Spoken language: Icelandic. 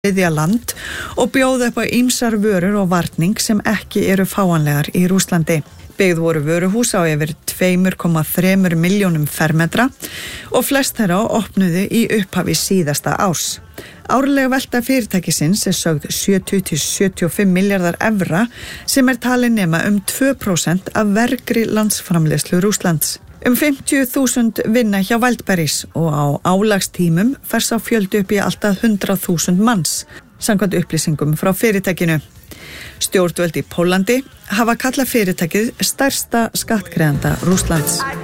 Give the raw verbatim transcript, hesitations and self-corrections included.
þriðja land og bjóða upp á ýmsar vörur og varning sem ekki eru fáanlegar í Rússlandi. Byggð voru vöruhús á yfir tvö komma þrjú milljónum fermetra og flest þeirra opnuðu í upphafi síðasta árs. Árlega velta fyrirtækisins er sögð sjötíu til sjötíu og fimm milljarðar evra sem er talin nema um tvö prósent af vergri landsframleiðslu Rússlands. Um fimmtíu þúsund vinna hjá Wildberries og á álagstímum fer sá fjöldi upp í alltaf hundrað þúsund manns, samkvæmt upplýsingum frá fyrirtækinu. Stjórnvöld í Póllandi hafa kallað fyrirtækið stærsta skattgreiðanda Rússlands.